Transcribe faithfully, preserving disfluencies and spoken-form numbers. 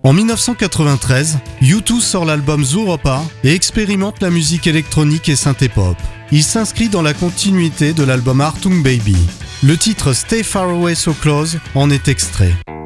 En dix-neuf cent quatre-vingt-treize, U deux sort l'album Zooropa et expérimente la musique électronique et synthé-pop. Il s'inscrit dans la continuité de l'album Achtung Baby. Le titre Stay Far Away So Close en est extrait.